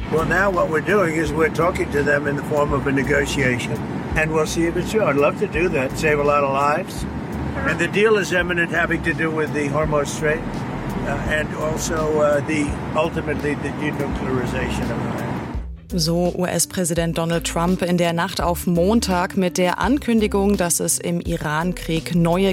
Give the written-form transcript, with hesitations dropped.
Well, now what we're doing is we're talking to them in the form of a negotiation, and we'll see if it's true. I'd love to do that, save a lot of lives. And the deal is imminent, having to do with the Hormuz Strait and also ultimately the denuclearization of Iran. So US-Präsident Donald Trump in der Nacht auf Montag mit der Ankündigung, dass es im Iran-Krieg neue